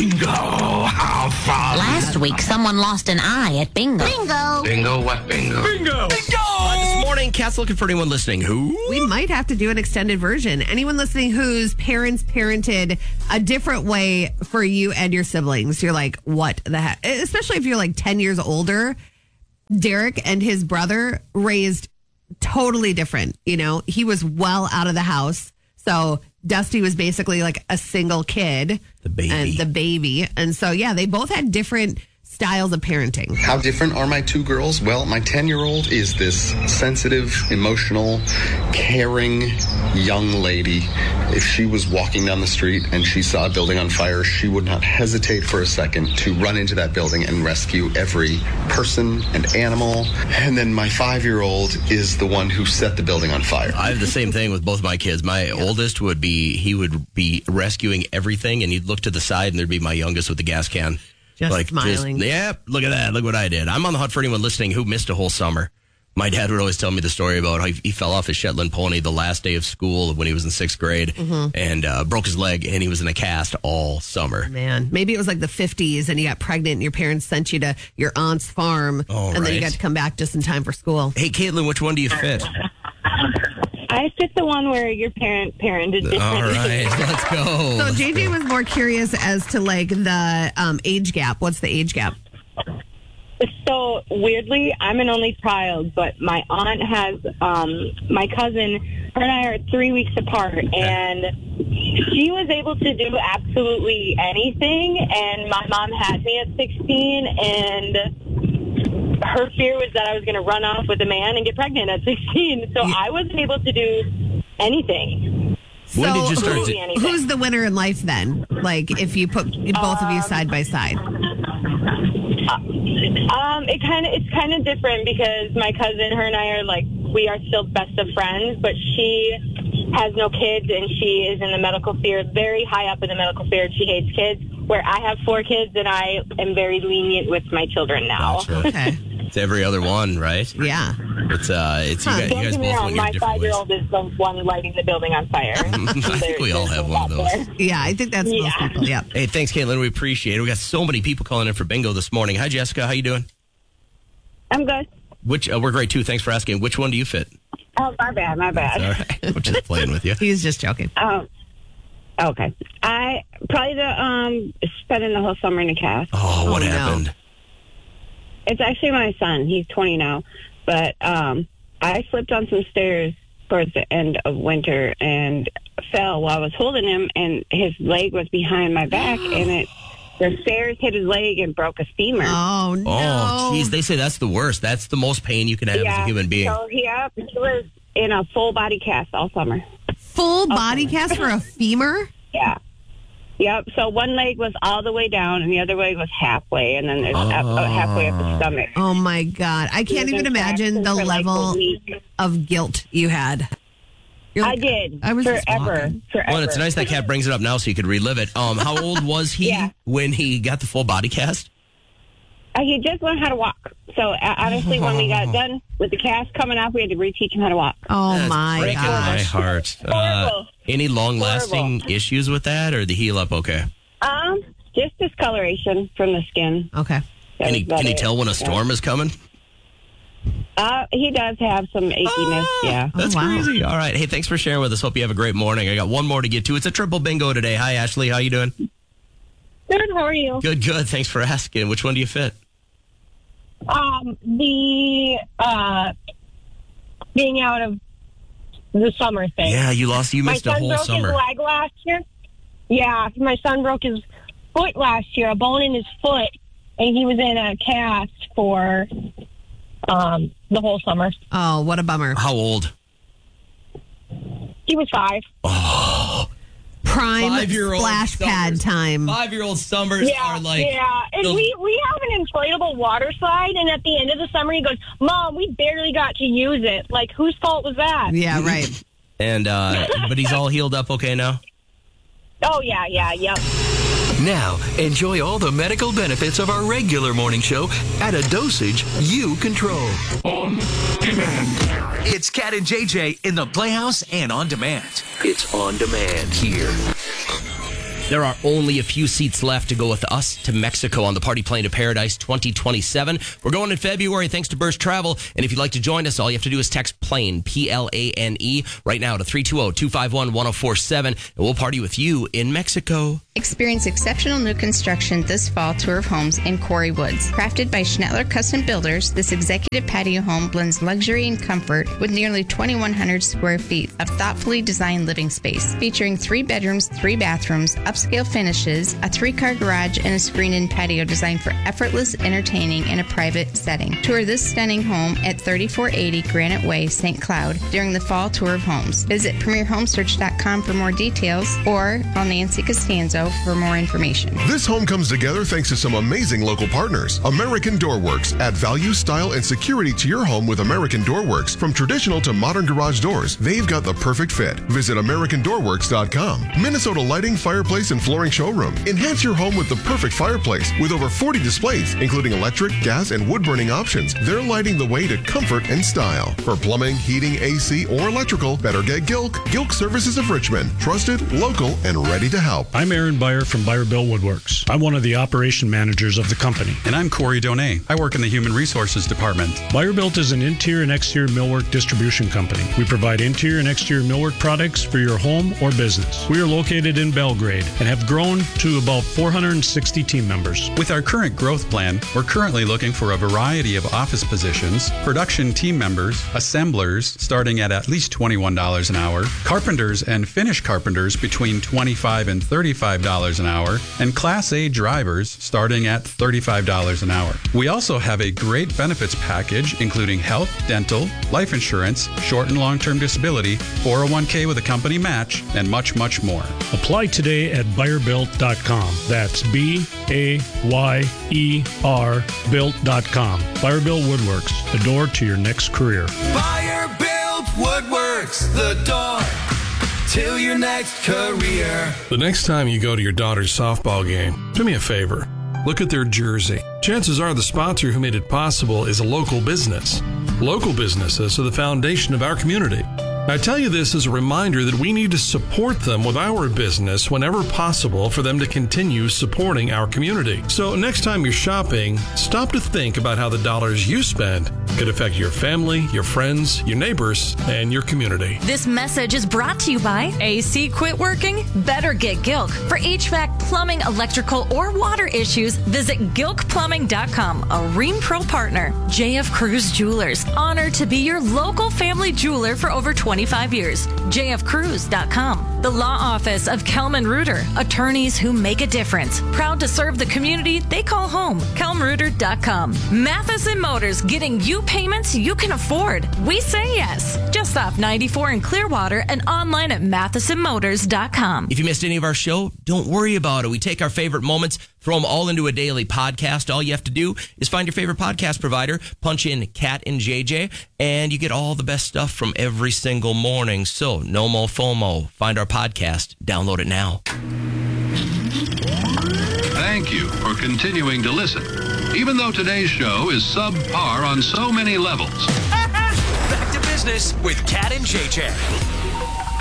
Bingo! How fun! Last week, someone lost an eye at bingo. Bingo! Bingo what bingo? Bingo! This morning, Cat's looking for anyone listening. Who? We might have to do an extended version. Anyone listening whose parents parented a different way for you and your siblings. You're like, what the heck? Especially if you're like 10 years older. Derek and his brother raised totally different. You know, he was well out of the house. So Dusty was basically like a single kid. The baby. And the baby. And so, yeah, they both had different styles of parenting. How different are my two girls? Well, my 10-year-old is this sensitive, emotional, caring young lady. If she was walking down the street and she saw a building on fire, she would not hesitate for a second to run into that building and rescue every person and animal. And then my 5-year-old is the one who set the building on fire. I have the same thing with both my kids. My oldest would be rescuing everything, and he'd look to the side, and there'd be my youngest with the gas can. Just smiling. Look at that. Look what I did. I'm on the hunt for anyone listening who missed a whole summer. My dad would always tell me the story about how he fell off his Shetland pony the last day of school when he was in 6th grade and broke his leg, and he was in a cast all summer. Man, maybe it was like the 50s and you got pregnant and your parents sent you to your aunt's farm and then you got to come back just in time for school. Hey, Caitlin, which one do you fit? I fit the one where your parent parented differently. All right, let's go. So JJ was more curious as to like the age gap. What's the age gap? So weirdly, I'm an only child, but my aunt has my cousin. Her and I are 3 weeks apart, and she was able to do absolutely anything. And my mom had me at 16, and her fear was that I was going to run off with a man and get pregnant at 16. So I wasn't able to do anything. When did you start? Who's the winner in life then? Like if you put both of you side by side. It's kind of different because my cousin, her and I are like, we are still best of friends, but she has no kids and she is in the medical field, very high up in the medical field. She hates kids, where I have 4 kids and I am very lenient with my children now. Gotcha. Okay. It's every other one, right? Yeah. It's you guys both went your my different ways. 5-year-old is the one lighting the building on fire. I think we all have one of those. Yeah, I think that's most people. Yeah. Hey, thanks, Caitlin. We appreciate it. We got so many people calling in for bingo this morning. Hi, Jessica. How you doing? I'm good. We're great too. Thanks for asking. Which one do you fit? Oh, my bad. All right. I'm just playing with you. He's just joking. Okay. I probably spending the whole summer in a cast. Oh, what happened? No. It's actually my son. He's 20 now. But I slipped on some stairs towards the end of winter and fell while I was holding him, and his leg was behind my back, and the stairs hit his leg and broke a femur. Oh, no. Oh, geez. They say that's the worst. That's the most pain you can have as a human being. So, he was in a full body cast all summer. Full body cast for a femur? Yeah. Yep. So one leg was all the way down, and the other leg was halfway, and then there's halfway up the stomach. Oh, my God. I can't even imagine the level of guilt you had. I did. I was forever. Well, it's nice that Kat brings it up now so you could relive it. How old was he when he got the full body cast? He just learned how to walk. So honestly, when we got done with the cast coming off, we had to reteach him how to walk. Oh, That's my breaking my gosh. heart. Horrible. Any long-lasting issues with that, or did he heal up okay? Just discoloration from the skin. Okay. Can he tell when a storm is coming? He does have some achiness, yeah. That's wow. crazy. All right. Hey, thanks for sharing with us. Hope you have a great morning. I got one more to get to. It's a triple bingo today. Hi, Ashley. How you doing? Good, how are you? Good. Thanks for asking. Which one do you fit? The being out of the summer thing. Yeah, you missed a whole summer. My son broke his leg last year. Yeah, my son broke his foot last year, a bone in his foot, and he was in a cast for the whole summer. Oh, what a bummer. How old? He was 5. Oh, Prime 5-year-old splash pad time. 5-year-old summers are like... Yeah, and we have an inflatable water slide, and at the end of the summer, he goes, Mom, we barely got to use it. Like, whose fault was that? Yeah, right. And but he's all healed up okay now? Oh, yeah, yep. Now, enjoy all the medical benefits of our regular morning show at a dosage you control. On demand. It's Cat and JJ in the Playhouse and on demand. It's on demand here. There are only a few seats left to go with us to Mexico on the Party Plane to Paradise 2027. We're going in February thanks to Burst Travel. And if you'd like to join us, all you have to do is text PLANE, PLANE, right now to 320-251-1047. And we'll party with you in Mexico. Experience exceptional new construction this fall tour of homes in Quarry Woods. Crafted by Schnettler Custom Builders, this executive patio home blends luxury and comfort with nearly 2,100 square feet of thoughtfully designed living space. Featuring 3 bedrooms, 3 bathrooms, upscale finishes, a 3-car garage, and a screened-in patio designed for effortless entertaining in a private setting. Tour this stunning home at 3480 Granite Way, St. Cloud during the fall tour of homes. Visit PremierHomesearch.com for more details or call Nancy Costanzo for more information. This home comes together thanks to some amazing local partners. American Door Works. Add value, style, and security to your home with American Door Works. From traditional to modern garage doors, they've got the perfect fit. Visit AmericanDoorWorks.com. Minnesota Lighting, Fireplace, and Flooring Showroom. Enhance your home with the perfect fireplace with over 40 displays, including electric, gas, and wood-burning options. They're lighting the way to comfort and style. For plumbing, heating, AC, or electrical, better get Gilk. Gilk Services of Richmond. Trusted, local, and ready to help. I'm Aaron Beyer from Beyer Bill Woodworks. I'm one of the operation managers of the company. And I'm Corey Donay. I work in the Human Resources Department. Beyer Built is an interior and exterior millwork distribution company. We provide interior and exterior millwork products for your home or business. We are located in Belgrade and have grown to about 460 team members. With our current growth plan, we're currently looking for a variety of office positions, production team members, assemblers starting at least $21 an hour, carpenters and finish carpenters between $25 and $35 an hour, and Class A drivers starting at $35 an hour. We also have a great benefits package including health, dental, life insurance, short and long-term disability, 401k with a company match, and much, much more. Apply today at BeyerBuilt.com. That's BAYER Built.com. Beyer Built Woodworks, the door to your next career. Beyer Built Woodworks, the door to your next career. The next time you go to your daughter's softball game, do me a favor. Look at their jersey. Chances are the sponsor who made it possible is a local business. Local businesses are the foundation of our community. I tell you this as a reminder that we need to support them with our business whenever possible for them to continue supporting our community. So next time you're shopping, stop to think about how the dollars you spend could affect your family, your friends, your neighbors, and your community. This message is brought to you by AC Quit Working? Better get Gilk. For HVAC, plumbing, electrical, or water issues, visit GilkPlumbing.com, a Rheem Pro partner. JF Cruz Jewelers, honored to be your local family jeweler for over 25 years. JFCruz.com. The Law Office of Kelman Reuter, attorneys who make a difference. Proud to serve the community they call home. KelmReuter.com. Matheson Motors, getting you payments you can afford. We say yes. Just off 94 in Clearwater and online at MathesonMotors.com. If you missed any of our show, don't worry about it. We take our favorite moments, throw them all into a daily podcast. All you have to do is find your favorite podcast provider, punch in Cat and JJ, and you get all the best stuff from every single morning. So no more FOMO. Find our podcast. Download it now. Thank you for continuing to listen, even though today's show is subpar on so many levels. Back to business with Cat and JJ.